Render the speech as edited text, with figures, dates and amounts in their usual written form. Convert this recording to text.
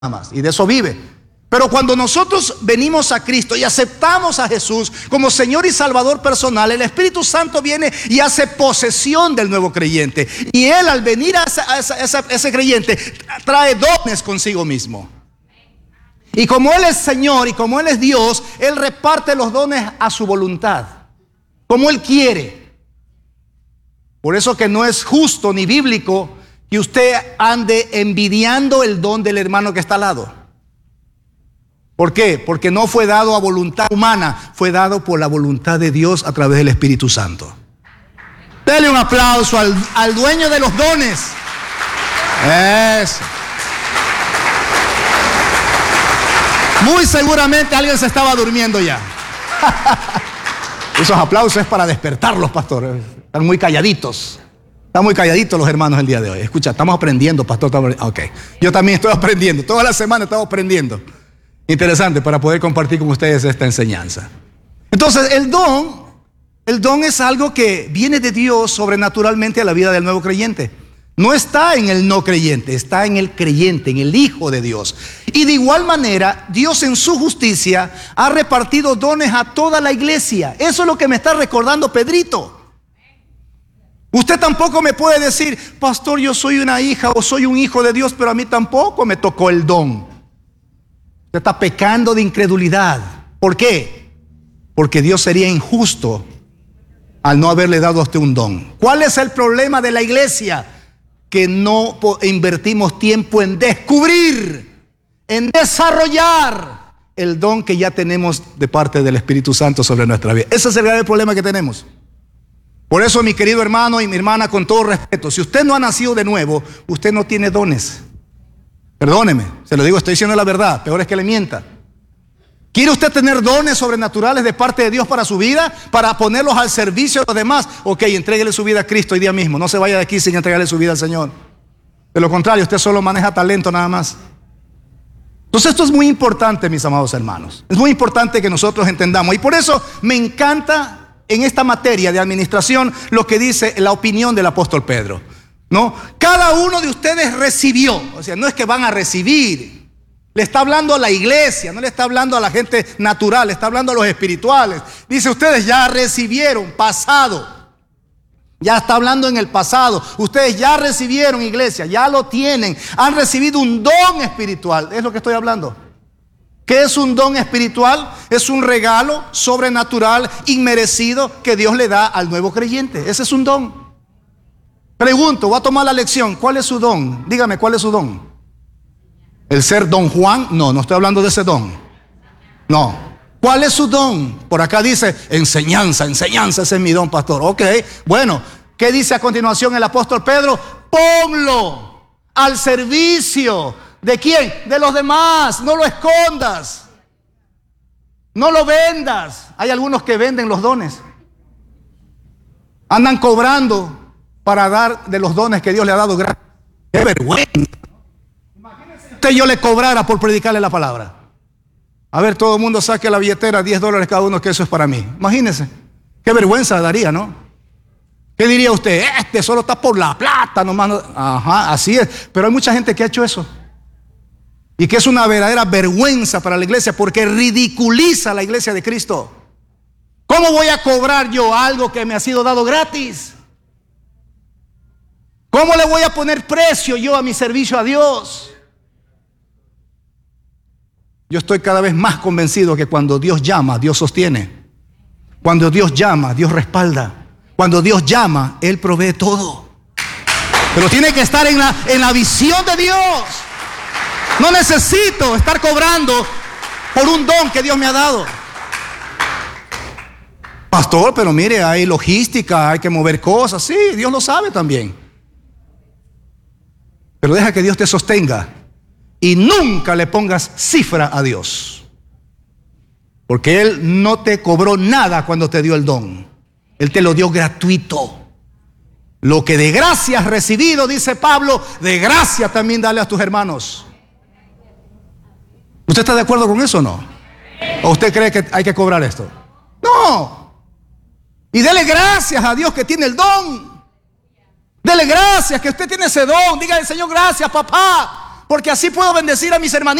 más, y de eso vive. Pero cuando nosotros venimos a Cristo y aceptamos a Jesús como Señor y Salvador personal, el Espíritu Santo viene y hace posesión del nuevo creyente. Y Él, al venir a ese creyente, trae dones consigo mismo. Y como Él es Señor y como Él es Dios, Él reparte los dones a su voluntad, como Él quiere. Por eso que no es justo ni bíblico que usted ande envidiando el don del hermano que está al lado. ¿Por qué? Porque no fue dado a voluntad humana, fue dado por la voluntad de Dios a través del Espíritu Santo. Dele un aplauso al dueño de los dones. Eso. Muy seguramente alguien se estaba durmiendo ya. Esos aplausos es para despertarlos, pastor. Están muy calladitos. Están muy calladitos los hermanos el día de hoy. Escucha, estamos aprendiendo, pastor. Ok. Yo también estoy aprendiendo. Toda la semana estamos aprendiendo. Interesante para poder compartir con ustedes esta enseñanza. Entonces, el don es algo que viene de Dios sobrenaturalmente a la vida del nuevo creyente. No está en el no creyente, está en el creyente, en el Hijo de Dios. Y de igual manera, Dios en su justicia ha repartido dones a toda la iglesia. Eso es lo que me está recordando Pedrito. Usted tampoco me puede decir, pastor, yo soy una hija o soy un hijo de Dios, pero a mí tampoco me tocó el don. Usted está pecando de incredulidad. ¿Por qué? Porque Dios sería injusto al no haberle dado a usted un don. ¿Cuál es el problema de la iglesia? Que no invertimos tiempo en descubrir, en desarrollar el don que ya tenemos de parte del Espíritu Santo sobre nuestra vida. Ese es el grave problema que tenemos. Por eso, mi querido hermano y mi hermana, con todo respeto, si usted no ha nacido de nuevo, usted no tiene dones. Perdóneme, se lo digo, estoy diciendo la verdad, peor es que le mienta. ¿Quiere usted tener dones sobrenaturales de parte de Dios para su vida? Para ponerlos al servicio de los demás. Ok, entréguele su vida a Cristo hoy día mismo. No se vaya de aquí sin entregarle su vida al Señor. De lo contrario, usted solo maneja talento nada más. Entonces esto es muy importante, mis amados hermanos. Es muy importante que nosotros entendamos. Y por eso me encanta en esta materia de administración lo que dice la opinión del apóstol Pedro. ¿No? Cada uno de ustedes recibió. O sea, no es que van a recibir. Le está hablando a la iglesia, no le está hablando a la gente natural, le está hablando a los espirituales. Dice, ustedes ya recibieron, pasado. Ya está hablando en el pasado. Ustedes ya recibieron, iglesia, ya lo tienen. Han recibido un don espiritual. Es lo que estoy hablando. ¿Qué es un don espiritual? Es un regalo sobrenatural, inmerecido, que Dios le da al nuevo creyente. Ese es un don. Pregunto, voy a tomar la lección. ¿Cuál es su don? Dígame, ¿cuál es su don? ¿El ser don Juan? No, no estoy hablando de ese don. No. ¿Cuál es su don? Por acá dice enseñanza, ese es mi don, pastor. Ok, bueno, ¿qué dice a continuación el apóstol Pedro? Ponlo al servicio. ¿De quién? De los demás. No lo escondas. No lo vendas. Hay algunos que venden los dones. Andan cobrando para dar de los dones que Dios le ha dado gratis. ¡Qué vergüenza! Imagínese yo le cobrara por predicarle la palabra. A ver, todo el mundo saque la billetera, $10 cada uno, que eso es para mí. Imagínese. Qué vergüenza daría, ¿no? ¿Qué diría usted? Este solo está por la plata nomás. Ajá, así es. Pero hay mucha gente que ha hecho eso. Y que es una verdadera vergüenza para la iglesia, porque ridiculiza a la iglesia de Cristo. ¿Cómo voy a cobrar yo algo que me ha sido dado gratis? ¿Cómo le voy a poner precio yo a mi servicio a Dios? Yo estoy cada vez más convencido que cuando Dios llama, Dios sostiene. Cuando Dios llama, Dios respalda. Cuando Dios llama, Él provee todo. Pero tiene que estar en la visión de Dios. No necesito estar cobrando por un don que Dios me ha dado. Pastor, pero mire, hay logística, hay que mover cosas. Sí, Dios lo sabe también. Pero deja que Dios te sostenga. Y nunca le pongas cifra a Dios. Porque Él no te cobró nada cuando te dio el don. Él te lo dio gratuito. Lo que de gracia has recibido, dice Pablo, de gracia también dale a tus hermanos. ¿Usted está de acuerdo con eso o no? ¿O usted cree que hay que cobrar esto? No. Y dele gracias a Dios que tiene el don. Dele gracias que usted tiene ese don. Dígale, Señor, gracias, papá, porque así puedo bendecir a mis hermanitos.